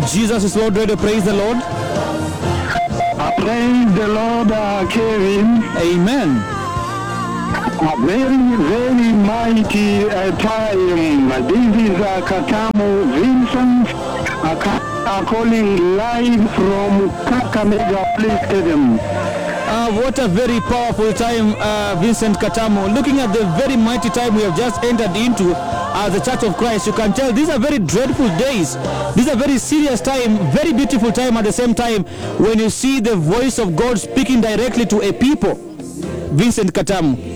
Jesus is Lord Radio. Praise the Lord. Praise the Lord, Kevin. Amen. A very, very mighty time. This is Katamu Vincent calling live from Kakamega Police Stadium. What a very powerful time, Vincent Katamu. Looking at the very mighty time we have just entered into as the Church of Christ, you can tell these are very dreadful days. These are very serious time, very beautiful time at the same time when you see the voice of God speaking directly to a people. Vincent Katamu.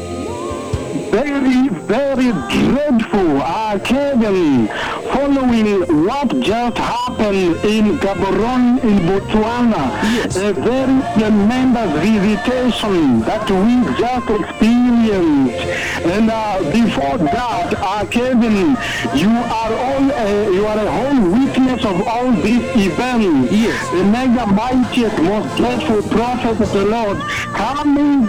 Very, very dreadful, Kevin, following what just happened in Gaborone in Botswana. Yes. A very tremendous visitation that we just experienced. And before that, Kevin, you are a whole witness of all these events. Yes. The mega mightiest, most dreadful prophet of the Lord coming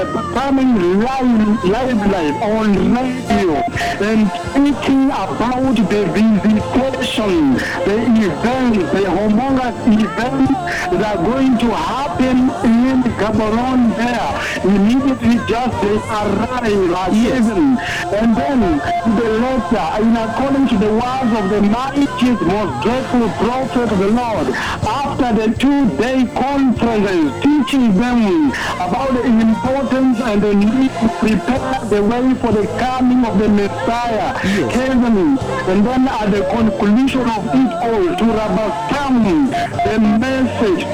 live on radio and speaking about the visitation, the events, the humongous events that are going to happen in Gaborone there. Immediately just they arrive at heaven. And then the letter, in accordance to the words of the mightiest, most dreadful prophet of the Lord, after the 2-day conferences, teaching them about the importance and the need to prepare the way for the coming of the Messiah, Kevin. And then at the conclusion of it all, to rubber stamp the message,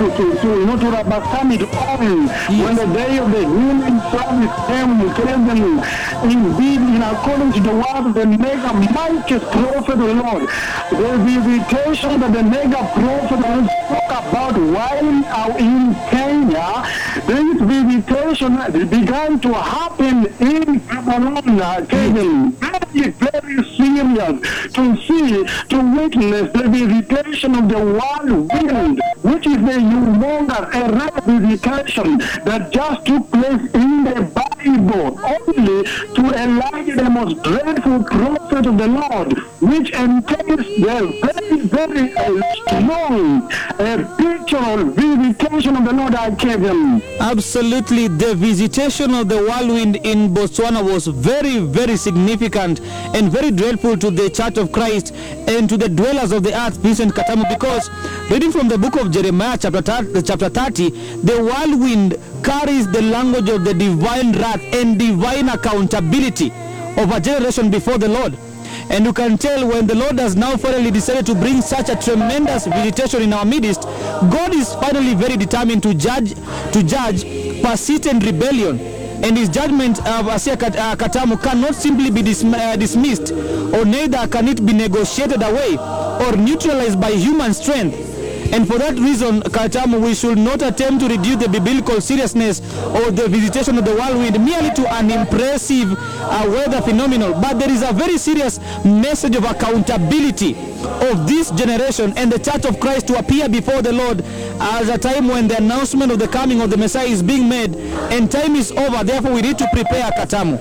to rubber stamp it all, when the day of the healing service came, Kevin, indeed, in accordance to the word of the mega mightiest prophet of the Lord, the visitation that the mega prophet spoke about while in Kenya, this visitation began to happen in Gaborone, Kevin. Very, very serious to witness the visitation of the whirlwind, which is the humongous, a rare visitation that just took place in the Bible, only to Elijah, the most dreadful prophet of the Lord, which entails the very, very strong picture of visitation of the Lord, Kevin. Absolutely, the visitation of the whirlwind in Botswana was very, very significant and very dreadful to the Church of Christ and to the dwellers of the earth, Vincent Katamu, because reading from the book of Jeremiah chapter 30, the whirlwind carries the language of the divine wrath and divine accountability of a generation before the Lord. And you can tell when the Lord has now finally decided to bring such a tremendous visitation in our midst, God is finally very determined to judge persistent rebellion. And his judgment of Asia Katamu cannot simply be dismissed, or neither can it be negotiated away or neutralized by human strength. And for that reason, Katamu, we should not attempt to reduce the biblical seriousness of the visitation of the whirlwind merely to an impressive weather phenomenon. But there is a very serious message of accountability of this generation and the Church of Christ to appear before the Lord as a time when the announcement of the coming of the Messiah is being made and time is over. Therefore, we need to prepare, Katamu.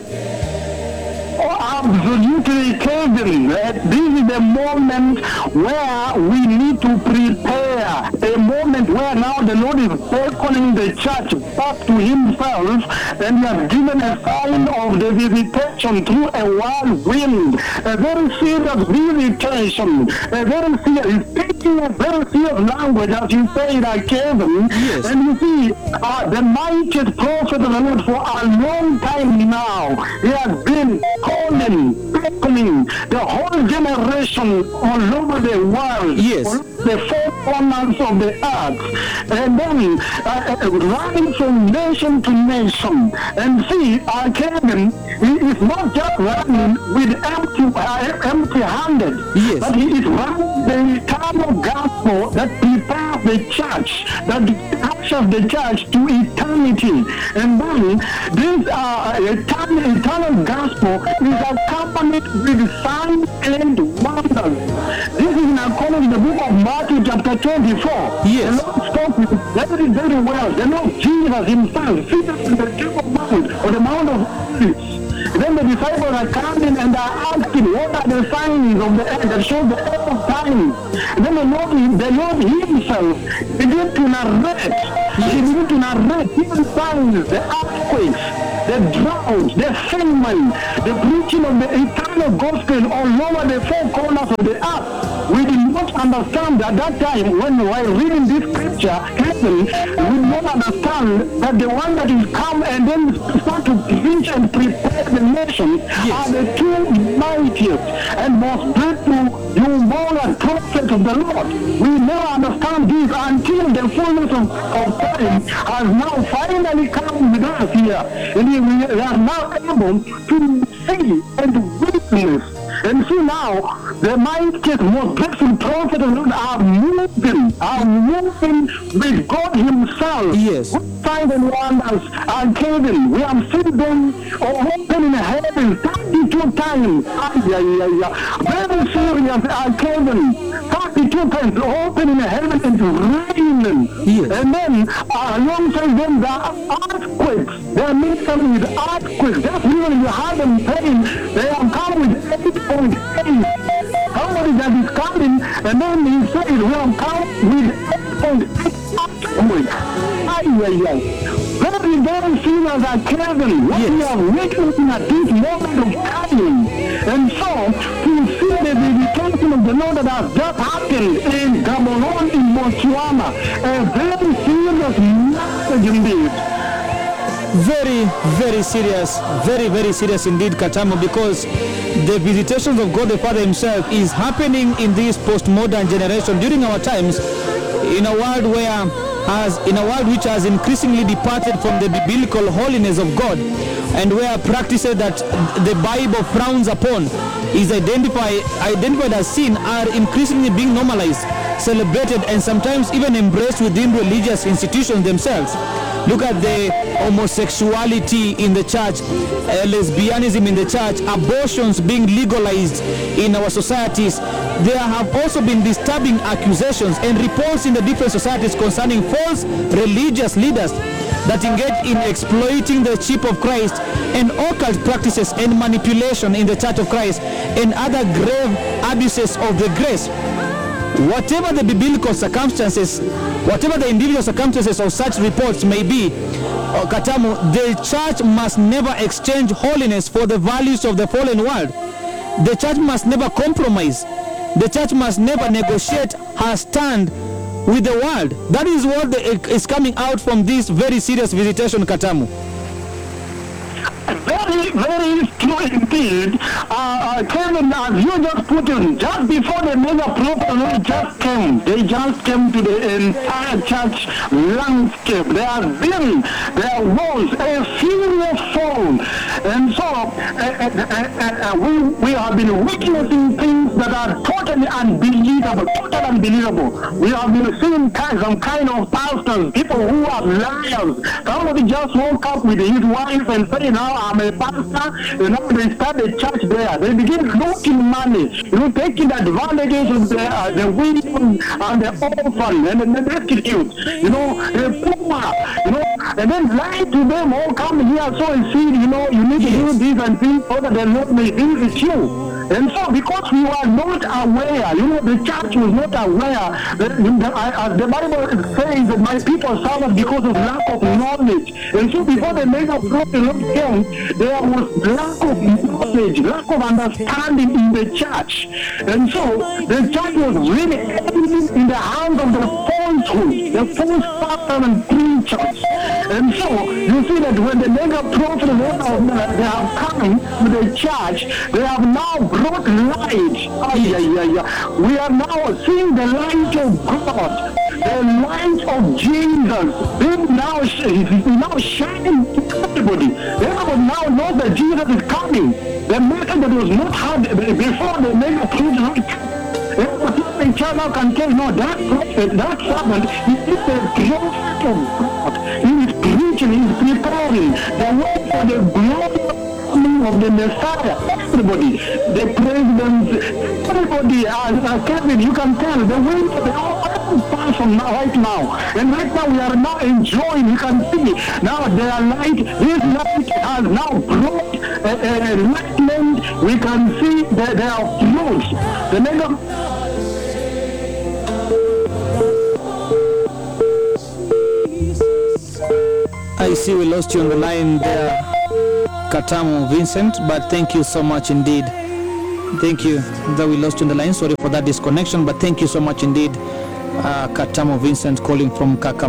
Absolutely, Kevin. This is the moment where we need to prepare. A moment where now the Lord is beckoning the church back to himself, and he has given a sign of the visitation through a whirlwind. A very serious visitation. A very serious, speaking a very serious language, as you say, Kevin. Yes. And you see, the mightiest prophet of the Lord for a long time now, he has been beckoning the whole generation all over the world, Yes. the four corners of the earth, and then running from nation to nation. And see, Kevin, he is not just running with empty-handed, Yes. but he is running the eternal gospel that prepares the church, that ushers the church to eternity. And then this eternal gospel is accompanied with signs and wonders. This is in accordance with the book of Matthew chapter 24. Yes. The Lord spoke very, very well. The Lord Jesus himself seated in the Temple Mount, or the Mount of Olives. Then the disciples are coming and are asking, what are the signs of the end that show the end of time? Then the Lord himself began to narrate. He began to narrate even signs, the earthquakes, the drought, the famine, the preaching of the eternal gospel all over the four corners of the earth. We did not understand at that time while reading this scripture, we did not understand that the one that is come and then start to preach and prepare the nation are the two mightiest and most dreadful, humongous prophets of the Lord. We never understand this until the fullness of time has now finally come with us here. And we are now able to see and witness. And see now, the mightiest, most dreadful prophets of the Lord are moving with God himself. Yes. Signs and wonders are given. We have seen them open in heaven 32 times. Very serious are given 32 times open in heaven and raining. Yes. And then alongside them there are earthquakes. They are mixing with earthquakes. That's even you have them saying they have come with 8.8. Somebody that is coming and then he says we have come with 8.8 very sinners are Kevin. What we are witnessing at this moment of time. And so, to see the visitation of the Lord that has just happened in Gaborone in Botswana, a very serious message indeed. Very, very serious. Very, very serious indeed, Katamu, because the visitations of God the Father himself is happening in this postmodern generation during our times, in a world which has increasingly departed from the biblical holiness of God, and where practices that the Bible frowns upon is identified as sin are increasingly being normalized, celebrated, and sometimes even embraced within religious institutions themselves. Look at the homosexuality in the church, lesbianism in the church, abortions being legalized in our societies. There have also been disturbing accusations and reports in the different societies concerning false religious leaders that engage in exploiting the sheep of Christ, and occult practices and manipulation in the church of Christ, and other grave abuses of the grace. Whatever the biblical circumstances, whatever the individual circumstances of such reports may be, Katamu, the church must never exchange holiness for the values of the fallen world. The church must never compromise. The church must never negotiate her stand with the world. That is what is coming out from this very serious visitation, Katamu. Very, very true indeed. Kevin, as you just put in, just before the mega prophet just came, they just came to the entire church landscape. There was a serious fall. And so, we have been witnessing things that are totally unbelievable. We have been seeing some kind of pastors, people who are liars. Somebody just woke up with his wife and said, now I'm a pastor, they start a church there. They begin looting money, taking advantages of the widows and the orphan and the destitute, the poor, and then lie to them, all come here, sow a seed, you need to do this and things so that the Lord may be with you. And so, because we were not aware, the church was not aware, as the Bible says that my people suffered because of lack of knowledge. And so, before the mega prophet came, there was lack of knowledge, lack of understanding in the church. And so, the church was really in the hands of the falsehood, the false pastors and preachers. And so, you see that when the mega prophet they have come to the church, they have now brought light. We are now seeing the light of God, the light of Jesus, being now shining to everybody. Everybody now knows that Jesus is coming. The message that was not heard before the mega prophet. Every child now can tell, no, that prophet, that servant, he is the prophet of God. He is preaching, he is preparing the way for the glory of the Messiah. Everybody, the presidents, everybody, Kevin, you can tell the way for the whole person right now. And right now we are now enjoying, you can see now their light, this light has now brought enlightenment, we can see that there are fruits. The land of I see we lost you on the line there, Katamu Vincent, but thank you so much indeed. Thank you that we lost you on the line. Sorry for that disconnection, but thank you so much indeed, Katamu Vincent calling from Kakamega.